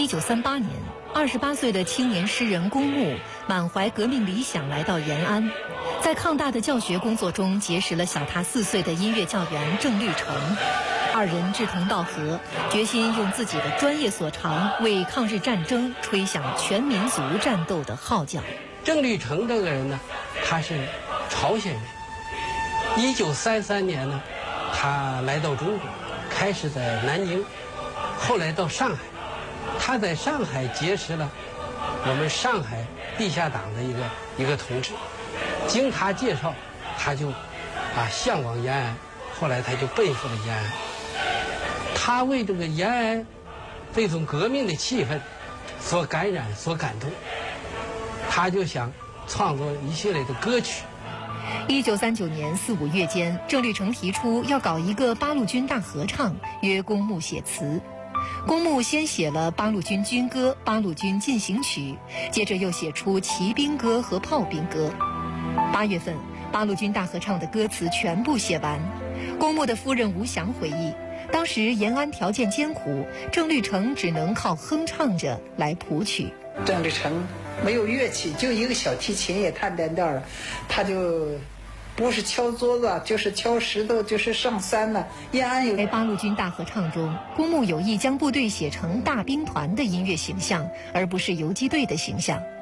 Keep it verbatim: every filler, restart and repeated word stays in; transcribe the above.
一九三八年，二十八岁的青年诗人龚木满怀革命理想来到延安，在抗大的教学工作中结识了小他四岁的音乐教员郑律成。二人志同道合，决心用自己的专业所长为抗日战争吹响全民族战斗的号角。 郑律成这个人呢，他是朝鲜人。一九三三年呢，他来到中国，开始在南京，后来到上海。他在上海结识了我们上海地下党的一个一个同志，经他介绍，他就啊向往延安，后来他就奔赴了延安。他为这个延安这种革命的气氛所感染、所感动，他就想创作一系列的歌曲。 一九三九年四五月间，郑律成提出要搞一个八路军大合唱，约龚木写词。龚木先写了八路军军歌《八路军进行曲》，接着又写出骑兵歌和炮兵歌。八月份，八路军大合唱的歌词全部写完。龚木的夫人吴祥回忆，当时延安条件艰苦，郑律成只能靠哼唱着来谱曲。 郑律成没有乐器，就一个小提琴也弹单调了，他就不是敲桌子，就是敲石头，就是上山了。延安有在八路军大合唱中，龚木有意将部队写成大兵团的音乐形象，而不是游击队的形象。